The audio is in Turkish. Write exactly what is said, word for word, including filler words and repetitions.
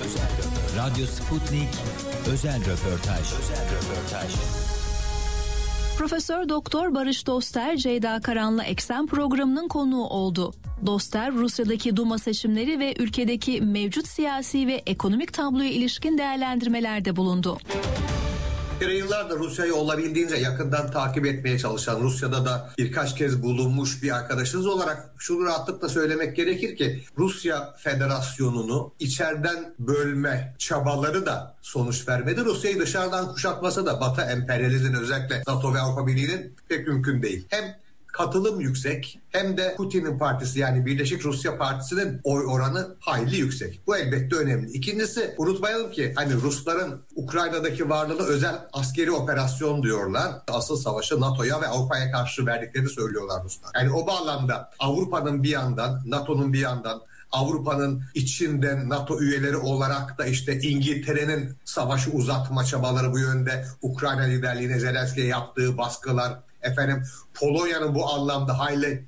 Radyo Sputnik özel röportaj. Özel röportaj. Profesör Doktor Barış Doster, Ceyda Karan'la Eksen programının konuğu oldu. Doster, Rusya'daki Duma seçimleri ve ülkedeki mevcut siyasi ve ekonomik tabloya ilişkin değerlendirmelerde bulundu. Yıllardır Rusya'yı olabildiğince yakından takip etmeye çalışan, Rusya'da da birkaç kez bulunmuş bir arkadaşınız olarak şunu rahatlıkla söylemek gerekir ki Rusya Federasyonu'nu içeriden bölme çabaları da sonuç vermedi. Rusya'yı dışarıdan kuşatması da Batı emperyalizmin, özellikle NATO ve Avrupa Birliği'nin pek mümkün değil. Hem katılım yüksek hem de Putin'in partisi, yani Birleşik Rusya Partisi'nin oy oranı hayli yüksek. Bu elbette önemli. İkincisi, unutmayalım ki hani Rusların Ukrayna'daki varlığını özel askeri operasyon diyorlar. Asıl savaşı NATO'ya ve Avrupa'ya karşı verdiklerini söylüyorlar Ruslar. Yani o bağlamda Avrupa'nın bir yandan, NATO'nun bir yandan, Avrupa'nın içinden NATO üyeleri olarak da işte İngiltere'nin savaşı uzatma çabaları bu yönde, Ukrayna liderliğine, Zelenski'ye yaptığı baskılar, efendim Polonya'nın bu anlamda hayli